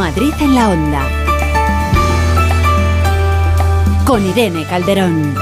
Madrid en la Onda. Con Irene Calderón.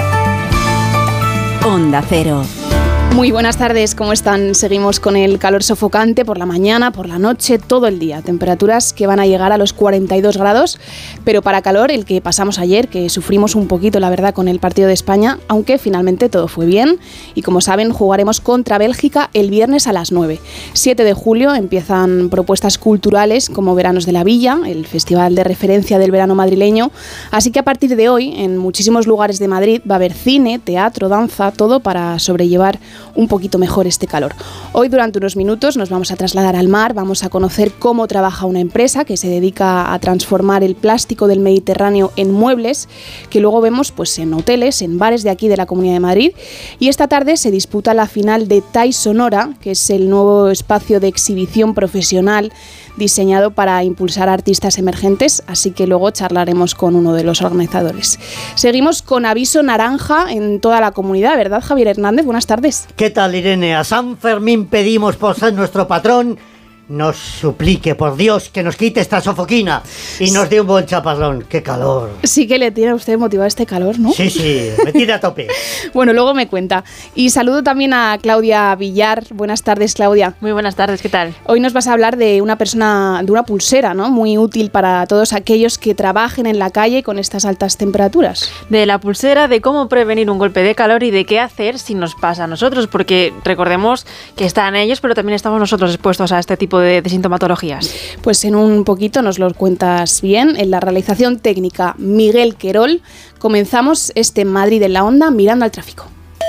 Onda Cero. Muy buenas tardes, ¿cómo están? Seguimos con el calor sofocante por la mañana, por la noche, todo el día. Temperaturas que van a llegar a los 42 grados, pero para calor el que pasamos ayer, que sufrimos un poquito, la verdad, con el partido de España, aunque finalmente todo fue bien. Y como saben, jugaremos contra Bélgica el viernes a las 9. 7 de julio empiezan propuestas culturales como Veranos de la Villa, el festival de referencia del verano madrileño. Así que a partir de hoy, en muchísimos lugares de Madrid va a haber cine, teatro, danza, todo para sobrellevar un poquito mejor este calor. Hoy durante unos minutos nos vamos a trasladar al mar, vamos a conocer cómo trabaja una empresa que se dedica a transformar el plástico del Mediterráneo en muebles, que luego vemos pues en hoteles, en bares de aquí de la Comunidad de Madrid. Y esta tarde se disputa la final de TAI Sonora, que es el nuevo espacio de exhibición profesional diseñado para impulsar a artistas emergentes, así que luego charlaremos con uno de los organizadores. Seguimos con aviso naranja en toda la comunidad, ¿verdad, Javier Hernández? Buenas tardes. ¿Qué tal, Irene? A San Fermín pedimos por ser nuestro patrón nos suplique, por Dios, que nos quite esta sofoquina y nos dé un buen chaparrón. ¡Qué calor! Sí que le tiene a usted motivado este calor, ¿no? Sí, me tira a tope. Bueno, luego me cuenta. Y saludo también a Claudia Villar. Buenas tardes, Claudia. Muy buenas tardes, ¿qué tal? Hoy nos vas a hablar de una pulsera, ¿no? Muy útil para todos aquellos que trabajen en la calle con estas altas temperaturas. De la pulsera, de cómo prevenir un golpe de calor y de qué hacer si nos pasa a nosotros, porque recordemos que están ellos, pero también estamos nosotros expuestos a este tipo de sintomatologías. Pues en un poquito nos lo cuentas bien. En la realización técnica, Miguel Querol. Comenzamos este Madrid en la Onda mirando al tráfico.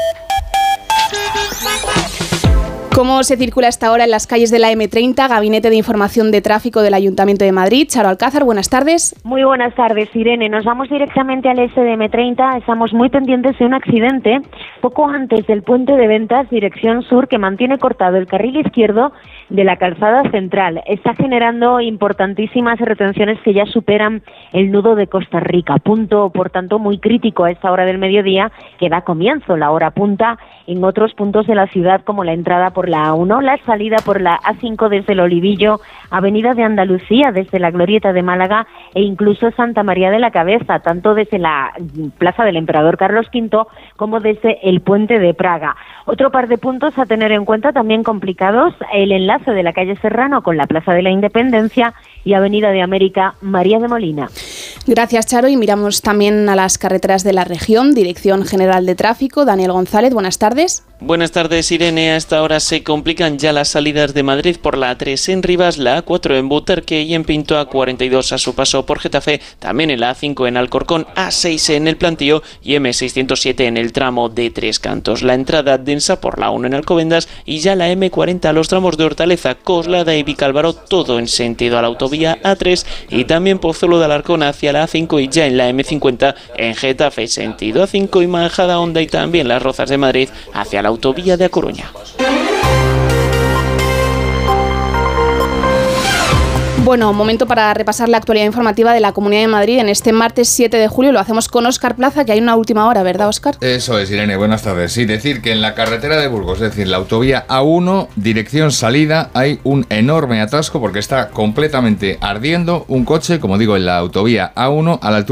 ¿Cómo se circula a esta hora en las calles de la M30? Gabinete de Información de Tráfico del Ayuntamiento de Madrid. Charo Alcázar, buenas tardes. Muy buenas tardes, Irene. Nos vamos directamente al este de M30. Estamos muy pendientes de un accidente poco antes del puente de Ventas, dirección sur, que mantiene cortado el carril izquierdo de la calzada central. Está generando importantísimas retenciones que ya superan el nudo de Costa Rica. Punto, por tanto, muy crítico a esta hora del mediodía, que da comienzo la hora punta en otros puntos de la ciudad, como la entrada por la A1, la salida por la A5 desde el Olivillo, Avenida de Andalucía desde la Glorieta de Málaga e incluso Santa María de la Cabeza, tanto desde la Plaza del Emperador Carlos V como desde el Puente de Praga. Otro par de puntos a tener en cuenta también complicados: el enlace de la calle Serrano con la Plaza de la Independencia y Avenida de América María de Molina. Gracias, Charo, y miramos también a las carreteras de la región. Dirección General de Tráfico, Daniel González, buenas tardes. Buenas tardes, Irene. A esta hora se complican ya las salidas de Madrid por la A3 en Rivas, la A4 en Butarque y en Pinto, A42 a su paso por Getafe, también en la A5 en Alcorcón, A6 en el Plantío y M607 en el tramo de Tres Cantos. La entrada densa por la 1 en Alcobendas y ya la M40 a los tramos de Hortaleza, Coslada y Vicálvaro, todo en sentido a la autovía A3 y también Pozuelo de Alarcón hacia la A5 y ya en la M50 en Getafe, sentido A5 y Majada Honda y también Las Rozas de Madrid hacia la autovía de A Coruña. Bueno, momento para repasar la actualidad informativa de la Comunidad de Madrid en este martes 7 de julio. Lo hacemos con Óscar Plaza, que hay una última hora, ¿verdad, Óscar? Eso es, Irene, buenas tardes. Sí, decir que en la carretera de Burgos, es decir, la autovía A1, dirección salida, hay un enorme atasco porque está completamente ardiendo un coche, como digo, en la autovía A1 a la altura